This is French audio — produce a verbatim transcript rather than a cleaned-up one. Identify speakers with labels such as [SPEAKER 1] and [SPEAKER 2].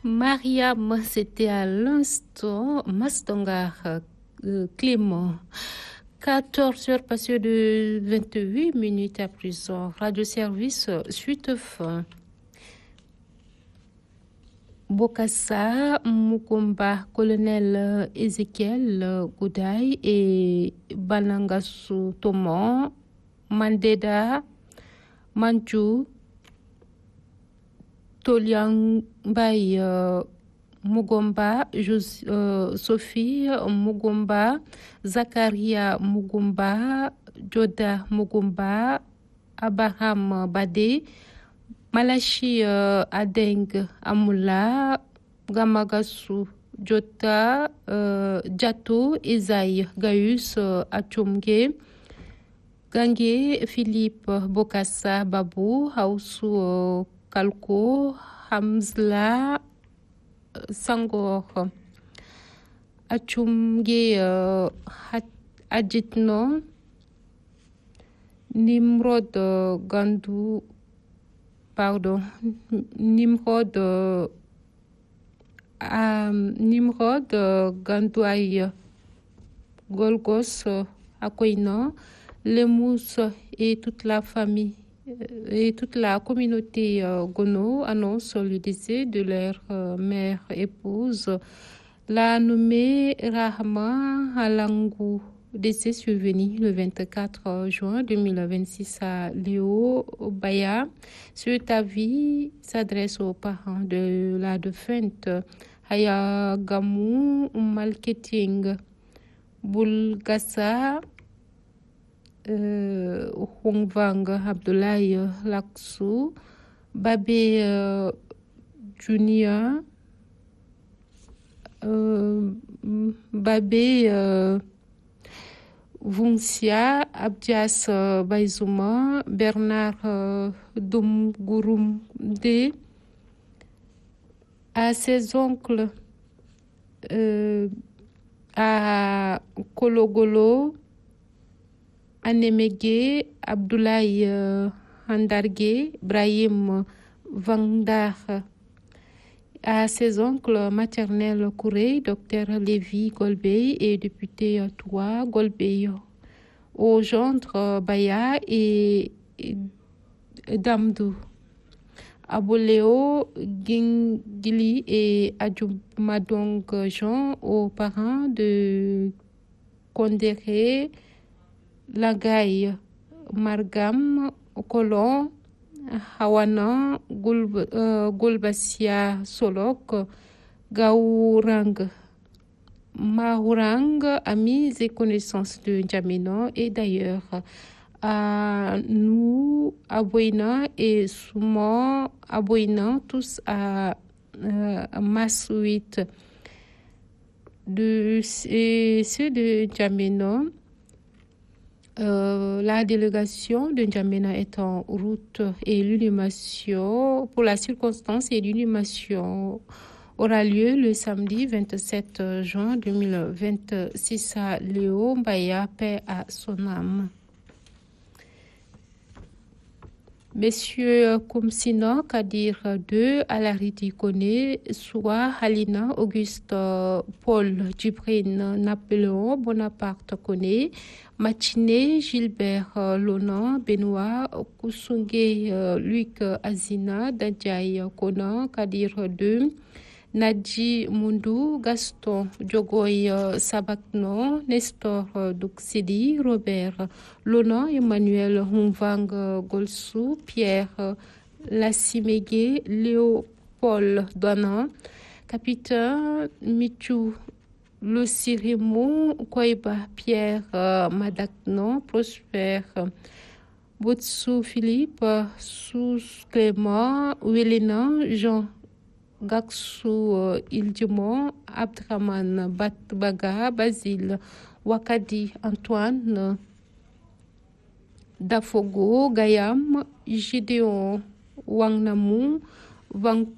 [SPEAKER 1] Mariam, c'était à l'instant Mastongar euh, Clément. quatorze heures passées de vingt-huit minutes à présent. Radio-service suite fin. Bokassa, Mukumba, colonel Ezekiel Goudaï et Banangasu Toman, Mandeda, Manchu, Toliang Bay euh, Mugomba, Jos, euh, Sophie Mugomba, Zakaria Mugomba, Joda Mugomba, Abraham Bade, Malachi euh, Adeng Amula, Gamagasu Jota, euh, Jato, Esaïe Gaius euh, Achumge, Gangue Philippe Bokassa Babou, Hausu euh, Kalko, Hamzla Sangor, Achumge euh, Adjitno, Nimrod euh, Gandou, pardon, Nimrod euh, euh, Nimrod euh, Gandouaï, Golgos euh, Akoina, Lemous et toute la famille et toute la communauté euh, Gono annoncent le décès de leur euh, mère épouse, la nommée Rahma Halangou. Décès survenu le vingt-quatre juin deux mille vingt-six à Léo Baya. Cet avis s'adresse aux parents de la défunte Haya Gamou Marketing Bulgassa Euh, Hongvang Abdoulaye Laksou, Babé euh, Junior, euh, Babé euh, Vungsia, Abdias euh, Baizouma, Bernard euh, Doumgouroumde, à ses oncles, euh, à Kologolo, Anemege, Abdoulaye euh, Handarge, Brahim Vandar, à ses oncles maternels Kouré, docteur Lévi Golbey et député Toua Golbey, au gendre Baya et, et Damdou, Aboléo Gingili et Adjoumadong Jean, aux parents de Kondéré, Lagaï, Margam, Kolon, Hawana, Gulb, euh, Gulbasia Solok, Gaourang, Mahourang, amis et connaissances de N'Djamena et d'ailleurs à nous, Aboina et Souma, Aboina, tous à, euh, à Massouit, de et ceux de N'Djamena. Euh, la délégation de N'Djamena est en route et l'inhumation, pour la circonstance, et l'inhumation aura lieu le samedi vingt-sept juin deux mille vingt-six à Léo Mbaya, paix à son âme. Messieurs Koumsina, Kadir deux, Alariti Kone, Soua, Halina, Auguste, Paul, Djibrine, Napoléon, Bonaparte Kone, Machiné, Gilbert Lona, Benoît, Kousungé, Luc Azina, Dadjaï Kona, Kadir deux, Nadji Mundu, Gaston Djogoy Sabakno, Nestor Duxidi, Robert Lona, Emmanuel Humvang Golsou, Pierre Lassimege, Léopold Dona, Capitaine Michou Losirimo, Koiba Pierre Madakno, Prosper Botsou Philippe, Sous Clément, Wélina, Jean Gaksou uh, Ildimon, Abdraman Batbaga, Basile, Wakadi Antoine, Dafogo, Gayam, Gideon Wangnamou, Van